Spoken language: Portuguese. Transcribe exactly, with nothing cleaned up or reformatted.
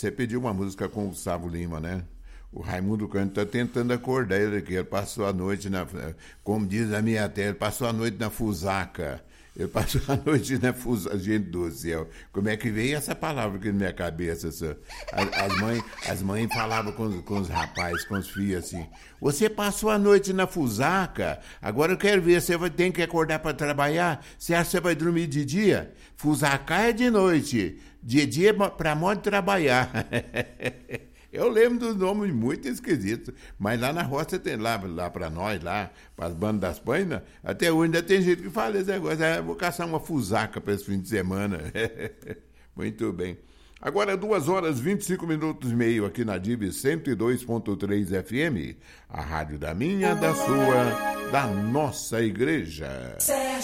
você pediu uma música com o Gustavo Lima, né? O Raimundo Cândido está tentando acordar ele aqui. Ele passou a noite, na, como diz a minha terra, ele passou a noite na Fusaca. Ele passou a noite na Fusaca. Gente do céu, como é que veio essa palavra aqui na minha cabeça? Só? As, as mães as mães falavam com, os- com os rapazes, com os filhos assim: você passou a noite na Fusaca, agora eu quero ver, você vai, tem que acordar para trabalhar? Você acha que você vai dormir de dia? Fusaca é de noite, de dia para modo de trabalhar. Eu lembro dos nomes muito esquisitos, mas lá na roça tem, lá, lá para nós, lá, para as bandas das painas, até hoje ainda tem gente que fala esse negócio: ah, vou caçar uma fusaca para esse fim de semana. Muito bem. Agora, duas horas e vinte e cinco minutos e meio aqui na D I B cento e dois ponto três F M, a rádio da minha, da sua, da nossa igreja.